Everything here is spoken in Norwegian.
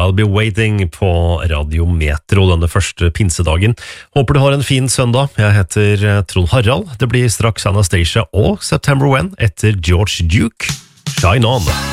I'll Be Waiting på Radio Metro denne første pinsedagen. Håper du har en fin søndag. Jeg heter Trond Harald. Det blir straks Anastasia og September When etter George Duke. Shine On!